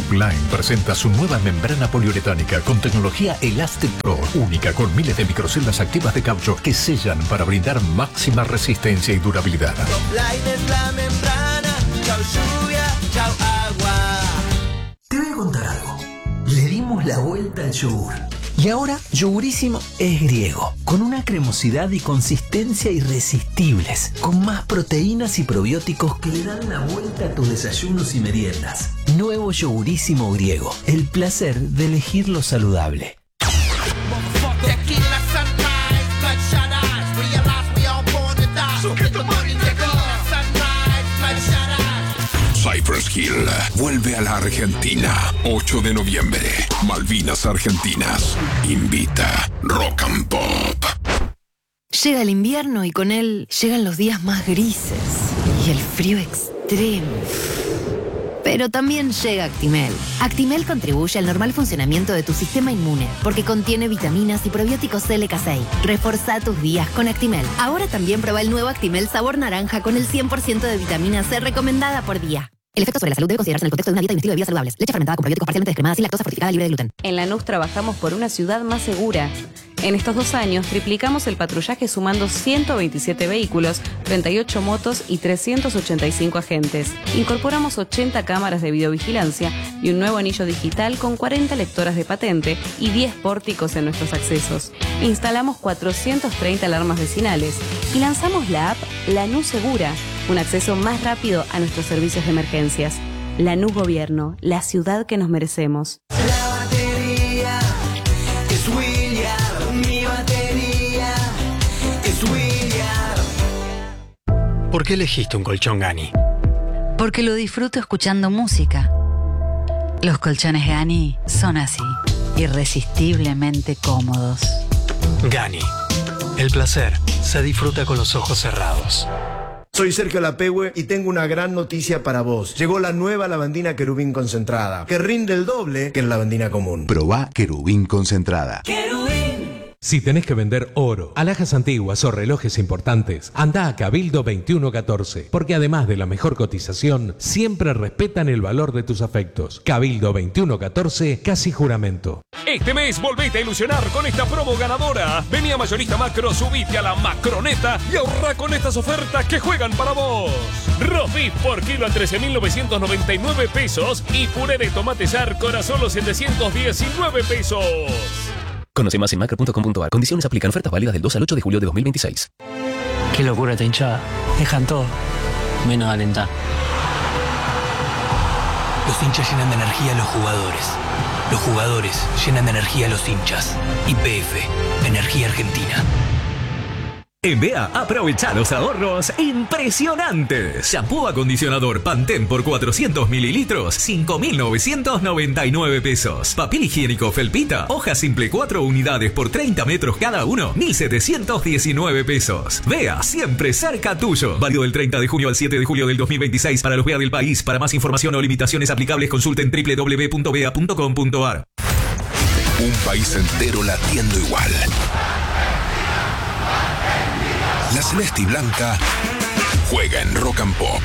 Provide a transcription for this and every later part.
Topline presenta su nueva membrana poliuretánica con tecnología Elastic Pro, única con miles de microceldas activas de caucho que sellan para brindar máxima resistencia y durabilidad. Topline es la membrana, chau lluvia, chau agua. Te voy a contar algo. Le dimos la vuelta al yogur. Y ahora, Yogurísimo es griego, con una cremosidad y consistencia irresistibles, con más proteínas y probióticos que le dan la vuelta a tus desayunos y meriendas. Nuevo Yogurísimo griego, el placer de elegir lo saludable. Cypress Hill vuelve a la Argentina. 8 de noviembre. Malvinas Argentinas. Invita Rock and Pop. Llega el invierno y con él llegan los días más grises y el frío extremo. Pero también llega Actimel. Actimel contribuye al normal funcionamiento de tu sistema inmune porque contiene vitaminas y probióticos LK6. Reforzá tus días con Actimel. Ahora también prueba el nuevo Actimel sabor naranja con el 100% de vitamina C recomendada por día. El efecto sobre la salud debe considerarse en el contexto de una dieta y un estilo de vida saludables. Leche fermentada con probióticos parcialmente descremada sin lactosa fortificada libre de gluten. En Lanús trabajamos por una ciudad más segura. En estos 2 años triplicamos el patrullaje sumando 127 vehículos, 38 motos y 385 agentes. Incorporamos 80 cámaras de videovigilancia y un nuevo anillo digital con 40 lectoras de patente y 10 pórticos en nuestros accesos. Instalamos 430 alarmas vecinales y lanzamos la app Lanús Segura, un acceso más rápido a nuestros servicios de emergencias. Lanús Gobierno, la ciudad que nos merecemos. La batería es William, mi batería es William. ¿Por qué elegiste un colchón Gani? Porque lo disfruto escuchando música. Los colchones Gani son así, irresistiblemente cómodos. Gani. El placer se disfruta con los ojos cerrados. Soy Sergio Lapehue y tengo una gran noticia para vos. Llegó la nueva lavandina Querubín concentrada, que rinde el doble que en lavandina común. Probá Querubín concentrada. Si tenés que vender oro, alhajas antiguas o relojes importantes, anda a Cabildo 2114, porque además de la mejor cotización, siempre respetan el valor de tus afectos. Cabildo 2114, casi juramento. Este mes volvete a ilusionar con esta promo ganadora. Vení a Mayorista Macro, subite a la Macroneta y ahorra con estas ofertas que juegan para vos. Roast beef por kilo a 13.999 pesos y puré de tomate Sarcor a solo 719 pesos. Conoce más en macro.com.ar. Condiciones aplican. Ofertas válidas del 2 al 8 de julio de 2026. Qué locura esta hinchada. Dejan todo, menos alentar. Los hinchas llenan de energía a los jugadores. Los jugadores llenan de energía a los hinchas. YPF, Energía Argentina. En BEA, aprovecha los ahorros impresionantes. Shampoo acondicionador Pantene por 400 mililitros, 5.999 pesos. Papel higiénico Felpita, hoja simple 4 unidades por 30 metros cada uno, 1.719 pesos. BEA, siempre cerca tuyo. Válido del 30 de junio al 7 de julio del 2026 para los BEA del país. Para más información o limitaciones aplicables, consulten www.bea.com.ar. Un país entero latiendo igual. La Celeste y Blanca juega en Rock and Pop.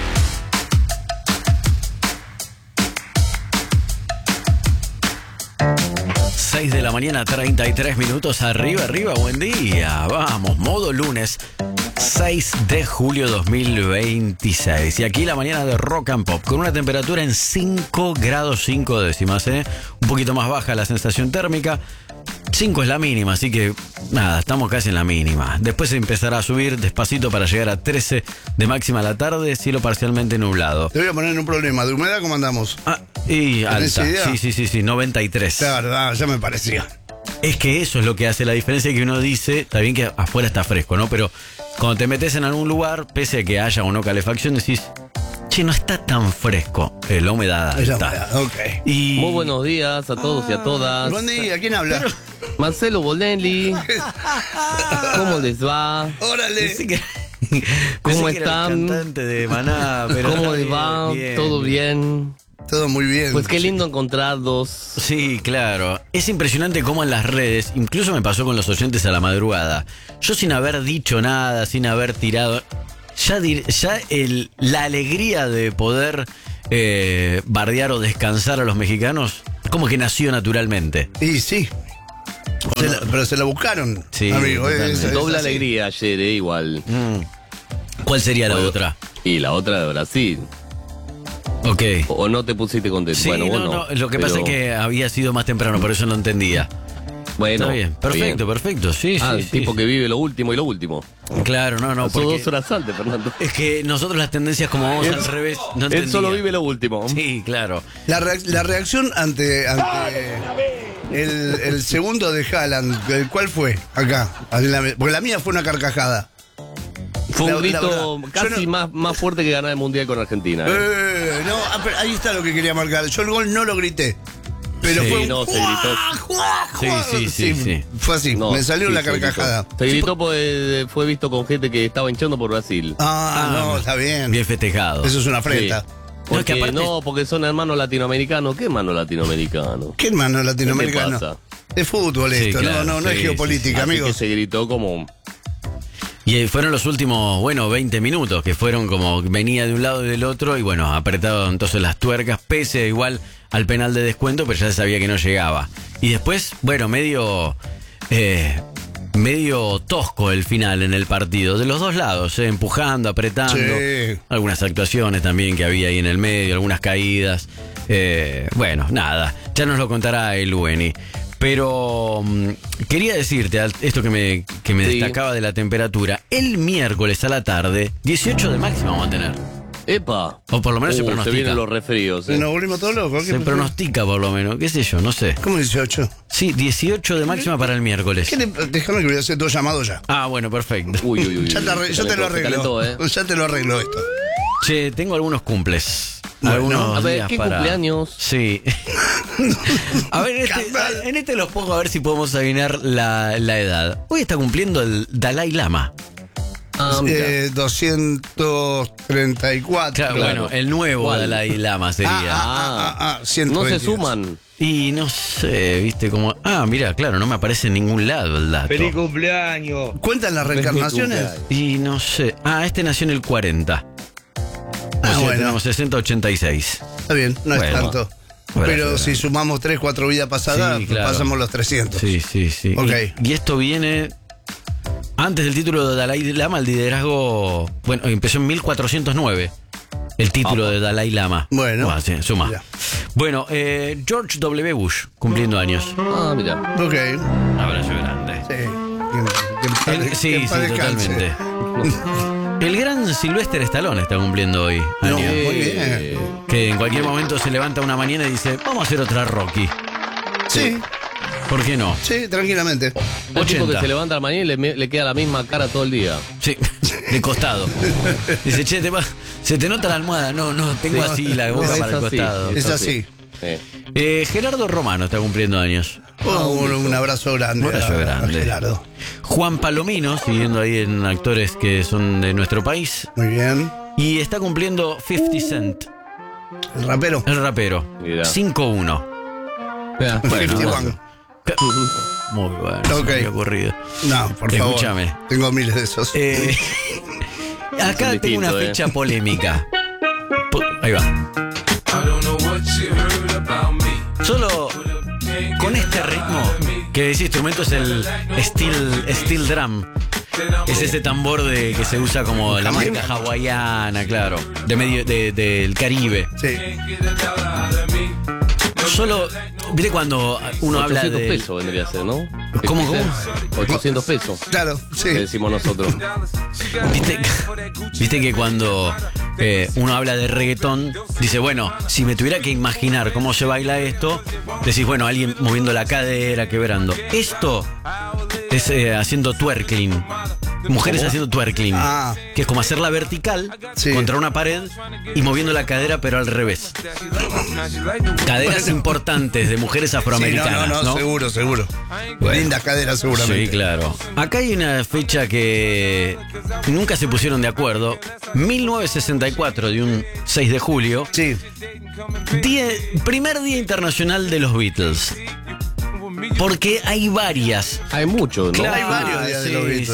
Seis de la mañana, 33 minutos. Arriba, buen día. Vamos, modo lunes, 6 de julio 2026. Y aquí la mañana de Rock and Pop, con una temperatura en 5 grados 5 décimas, Un poquito más baja la sensación térmica. 5 es la mínima, así que nada, estamos casi en la mínima. Después se empezará a subir despacito para llegar a 13 de máxima a la tarde, cielo parcialmente nublado. Te voy a poner en un problema. ¿De humedad cómo andamos? Y alta. Sí, 93. Claro, ya me parecía. Es que eso es lo que hace la diferencia, que uno dice, está bien que afuera está fresco, ¿no? Pero cuando te metes en algún lugar, pese a que haya o no calefacción, decís, che, no está tan fresco. La humedad alta. Ok. Y... Muy buenos días a todos y a todas. Buen día, ¿quién habla? Marcelo Bonelli. ¿Cómo les va? Órale. ¿Cómo están? Cantante de Maná, pero ¿cómo les va? Bien. ¿Todo bien? Todo muy bien. Pues qué lindo encontrarlos. Sí, claro. Es impresionante cómo en las redes, incluso me pasó con los oyentes a la madrugada, yo sin haber dicho nada, sin haber tirado, la alegría de poder bardear o descansar a los mexicanos, como que nació naturalmente. Y sí. Pero se la buscaron, Sí, amigo. Doble así. alegría ayer, igual. ¿Cuál sería la otra? Y la otra de Brasil. Ok. O no te pusiste contento. Sí, bueno, vos no, lo que pero- pasa es que había sido más temprano, por eso no entendía. Bueno, Está bien, perfecto, sí, Ah, sí. el tipo que vive lo último y lo último. Claro, no, Pasó porque 2 horas antes, Fernando. es que nosotros las tendencias como vamos Él- al revés, no Él entendía. solo vive lo último. Sí, claro. La reacción ante el segundo de Haaland, ¿cuál fue acá? Porque la mía fue una carcajada. Fue un La grito verdad. casi más fuerte que ganar el Mundial con Argentina. No, pero ahí está lo que quería marcar. Yo el gol no lo grité. Pero Sí, fue no, se gritó. Sí. Fue así, No, me salió sí, la se gritó. carcajada. Se gritó porque fue visto con gente que estaba hinchando por Brasil. No, está bien. Bien festejado. Eso es una afrenta. Sí. Porque, porque son hermanos latinoamericanos. ¿Qué hermanos latinoamericanos? ¿Qué hermano ¿Qué latinoamericano? te pasa? Es fútbol Sí, esto, claro, no es sí, geopolítica, Así amigos. que se gritó como... Y fueron los últimos, 20 minutos, que fueron como venía de un lado y del otro, y bueno, apretado entonces las tuercas, pese igual al penal de descuento, pero ya se sabía que no llegaba. Y después, medio tosco el final en el partido, de los dos lados, empujando, apretando, Sí. algunas actuaciones también que había ahí en el medio, algunas caídas. Nada, ya nos lo contará el Ueni. Pero quería decirte esto que me Sí. destacaba de la temperatura. El miércoles a la tarde, 18 de máxima vamos a tener. ¡Epa! O por lo menos se Se pronostica. vienen los refríos. Nos volvimos todos locos. Se pronostica por lo menos, qué sé yo, no sé. ¿Cómo 18? Sí, 18 de máxima para el miércoles. Déjame que voy a hacer 2 llamados ya. Ah, bueno, perfecto. Uy. Yo te lo arreglo. Ya te lo arreglo esto. Che, tengo algunos cumples. Bueno, algunos a ver, días ¿qué para... cumpleaños? Sí. A ver, en este los pongo a ver si podemos adivinar la edad. Hoy está cumpliendo el Dalai Lama. 234. Claro, bueno, el nuevo ¿Cuál? Dalai Lama sería. No 122. se suman. Y no sé, viste como... mira, claro, no me aparece en ningún lado el dato. ¡Feliz cumpleaños! ¿Cuentan las reencarnaciones? Y no sé. Este nació en el 40. Tenemos 60-86. Está bien, no es tanto. Pero si sumamos 3-4 vidas pasadas, Sí, claro. pasamos los 300. Sí. Ok. Y esto viene... Antes del título de Dalai Lama, el liderazgo... Bueno, empezó en 1409. El título de Dalai Lama. Bueno. Sí, suma. Mira. Bueno, George W. Bush, cumpliendo años. Mira. Ok. Abrazo grande. Sí. Sí, totalmente. El gran Sylvester Stallone está cumpliendo hoy años. Muy bien. Que en cualquier momento se levanta una mañana y dice, vamos a hacer otra Rocky. Sí, ¿Por qué no? sí, tranquilamente. El tipo 80. que se levanta al mañana y le queda la misma cara todo el día. Sí, de costado. Dice, che, se te nota la almohada. No, tengo así la boca No, para el es así, costado. Es así. Sí. Gerardo Romano está cumpliendo años. Un abrazo grande. Un abrazo grande. Gerardo. Juan Palomino, siguiendo ahí en actores que son de nuestro país. Muy bien. Y está cumpliendo 50 Cent, El rapero. el rapero. Mirá. 5-1. Bueno, 51. muy bueno. Ok. Se me había ocurrido. No, por favor. Escúchame. Tengo miles de esos. Acá Son tengo una distintos, fecha polémica. Ahí va. Solo con este ritmo, que ese instrumento es el steel drum. Es ese tambor que se usa como la música hawaiana, claro, del Caribe. Sí. Solo, ¿viste cuando uno habla 800 de... pesos vendría a ser, ¿no? ¿Cómo? 800 pesos. Claro, sí. Le decimos nosotros. ¿Viste que cuando uno habla de reggaetón, dice, bueno, si me tuviera que imaginar cómo se baila esto, decís, bueno, alguien moviendo la cadera, quebrando. Esto es haciendo twerkling. Mujeres ¿Cómo? haciendo twerkling. Que es como hacerla vertical contra una pared y moviendo la cadera, pero al revés. Caderas importantes de mujeres afroamericanas. Sí, no, seguro. Lindas caderas, seguramente. Sí, claro. Acá hay una fecha que nunca se pusieron de acuerdo. 1964, de un 6 de julio. Sí. Primer Día Internacional de los Beatles. Porque hay varias. Hay muchos, ¿no? Hay varios días de los Beatles. Sí.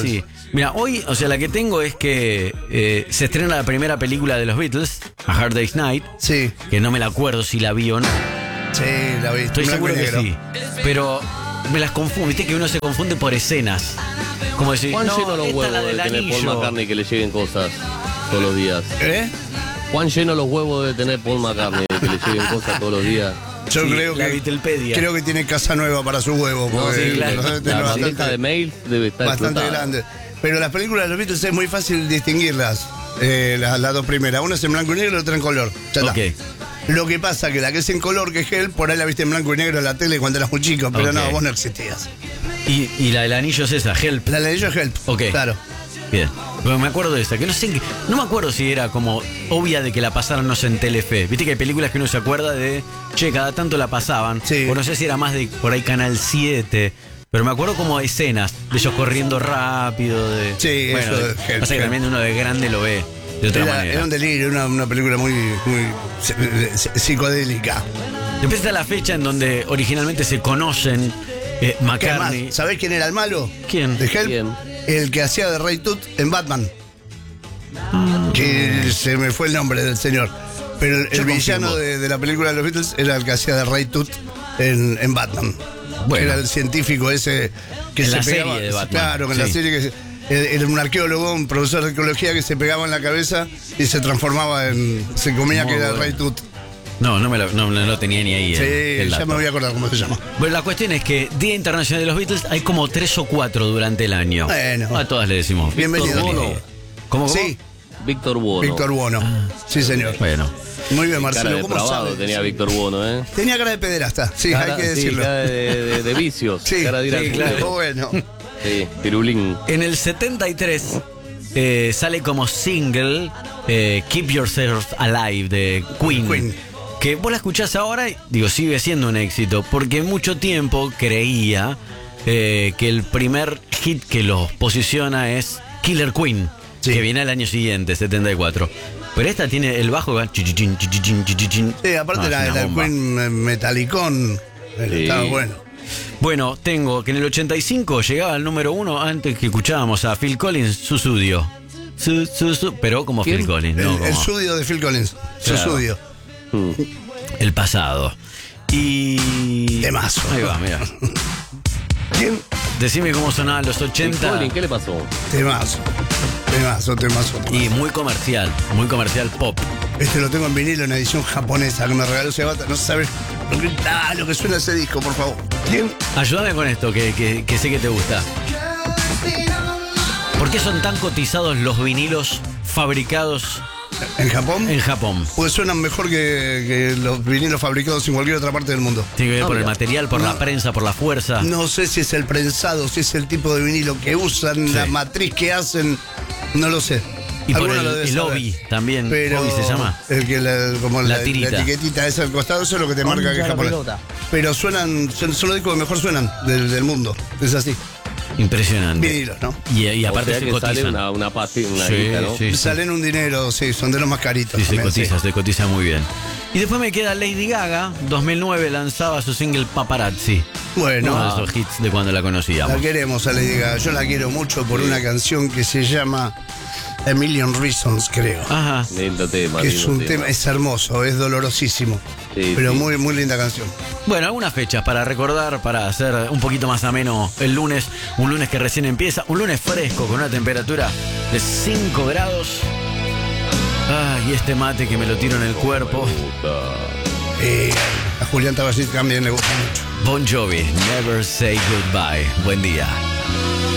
Mira, hoy, o sea, la que tengo es que se estrena la primera película de los Beatles, A Hard Day's Night. Sí. Que no me la acuerdo si la vi o no. Sí, la vi. Estoy seguro que sí. Pero me las confundo, viste que uno se confunde por escenas. Como decir, Juan no, lleno los esta huevos es la de del tener Paul anillo. McCartney que le lleguen cosas todos los días. Juan lleno los huevos de tener Paul McCartney que le lleguen cosas todos los días. Yo creo la que Beatlepedia. creo que tiene casa nueva para su huevo. No, Porque sí, claro. los debe tener La bandeja de mail debe estar bastante explotada. grande. Pero las películas de los Beatles es muy fácil distinguirlas. Las dos primeras. Una es en blanco y negro y otra en color. Ya está. Lo que pasa que la que es en color, que es Help, por ahí la viste en blanco y negro en la tele cuando eras muy chico, pero no, vos no existías. Y la del anillo es esa, Help. La del anillo es Help. Ok. Claro. Bien. Pero me acuerdo de esa, que no sé, no me acuerdo si era como obvia de que la pasaran, no sé, en Telefe. Viste que hay películas que uno se acuerda de, che, cada tanto la pasaban. Sí. O no sé si era más de por ahí Canal 7. Pero me acuerdo como escenas de ellos corriendo rápido. Sí, bueno, eso es pasa que también uno de grande lo ve de otra manera. Era un delirio, una película muy psicodélica. Después está la fecha en donde originalmente se conocen McCartney. ¿Sabés quién era el malo? ¿Quién? ¿De Help? ¿Quién? El que hacía de Ray Tooth en Batman. Que se me fue el nombre del señor. Pero el villano de la película de los Beatles era el que hacía de Ray Tooth en Batman. Bueno. Era el científico ese que en se la pegaba. serie de Batman. Claro, en la serie que era un arqueólogo, un profesor de arqueología que se pegaba en la cabeza y se transformaba en. Se comía Muy que era bueno. Ray Tooth. No lo tenía ni ahí. Sí, el ya dato. me voy a acordar cómo se llama. Bueno, la cuestión es que Día Internacional de los Beatles hay como 3 o 4 durante el año. Bueno. A todas le decimos. Bienvenido. ¿Cómo? ¿Cómo? Sí, Víctor Buono. Víctor Buono. Sí, señor. Bueno. Muy bien, Cara Marcelo. de ¿Cómo probado sabe? tenía Víctor Buono, ¿eh? Tenía cara de pederasta, sí, Cara- hay que decirlo. Sí, cara de vicios. Sí, cara de ir al sí, culo. claro. Bueno. Sí, pirulín. En el 73 sale como single Keep Yourself Alive de Queen. Que vos la escuchás ahora y digo, sigue siendo un éxito. Porque mucho tiempo creía que el primer hit que los posiciona es Killer Queen. Que viene al año siguiente, 74. Pero esta tiene el bajo. Sí, aparte la Queen Metallicón. Estaba bueno. Bueno, tengo que en el 85 llegaba al número 1 antes que escuchábamos a Phil Collins, Susudio. Pero como ¿Quién? Phil Collins, no El como sudio de Phil Collins. Su Claro. sudio. el pasado. Y. Temazo. Ahí va, mira. ¿Quién? Decime cómo sonaban los 80. Colin, ¿qué le pasó? Temazo. Y muy comercial pop. Este lo tengo en vinilo en edición japonesa que me regaló Sebata. No sabes lo que suena ese disco, por favor. ¿Quién? Ayúdame con esto, que sé que te gusta. ¿Por qué son tan cotizados los vinilos fabricados ¿En Japón? en Japón? Pues suenan mejor que los vinilos fabricados en cualquier otra parte del mundo. Tiene que ver por el material, por la prensa, por la fuerza. No sé si es el prensado, si es el tipo de vinilo que usan, la matriz que hacen, no lo sé. Y por Alguno lo debe el saber. obi también. Pero Obi se llama. El que como La la tirita. etiquetita esa al costado, eso es lo que te marca que es japonés. Pero suenan, son los discos que mejor suenan del mundo. Es así. Impresionante. Vinilos, ¿no? Y aparte O sea se que cotizan. sale una guita, ¿no? Sí, sí. Salen un dinero, sí, son de los más caritos. Sí, también, se cotiza muy bien. Y después me queda Lady Gaga, 2009 lanzaba su single Paparazzi. Bueno. Uno de esos hits de cuando la conocíamos. La queremos a Lady Gaga. Yo la quiero mucho por una canción que se llama A Million Reasons, creo. Ajá. Lindo tema. Que es lindo un tema, es hermoso, es dolorosísimo. Sí, pero sí. muy, muy linda canción. Bueno, algunas fechas para recordar, para hacer un poquito más ameno el lunes. Un lunes que recién empieza, un lunes fresco con una temperatura de 5 grados. Ay, y este mate que me lo tiro en el cuerpo. A Julián Taballit también le gusta mucho. Bon Jovi, Never Say Goodbye. Buen día.